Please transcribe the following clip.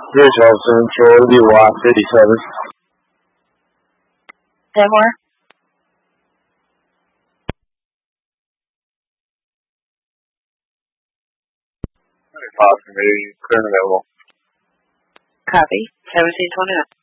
Here's Central DY 57. 10 more. Possibly clear available. Copy. 1729.